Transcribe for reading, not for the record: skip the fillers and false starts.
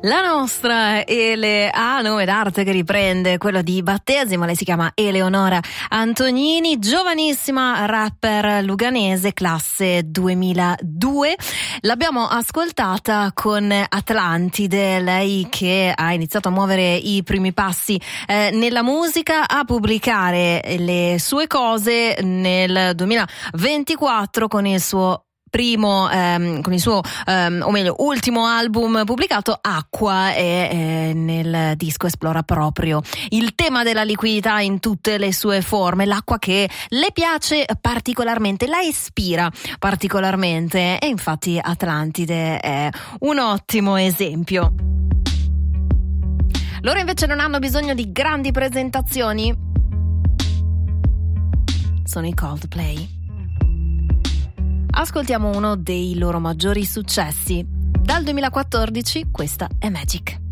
La nostra Ele ha nome d'arte che riprende quello di battesimo, lei si chiama Eleonora Antonini, giovanissima rapper luganese, classe 2002. L'abbiamo ascoltata con Atlantide, lei che ha iniziato a muovere i primi passi nella musica, a pubblicare le sue cose nel 2024 con il suo ultimo album pubblicato, Acqua, e nel disco esplora proprio il tema della liquidità in tutte le sue forme, l'acqua che le piace particolarmente, la ispira particolarmente, e infatti Atlantide è un ottimo esempio. Loro invece non hanno bisogno di grandi presentazioni, sono i Coldplay. Ascoltiamo uno dei loro maggiori successi. Dal 2014 questa è Magic.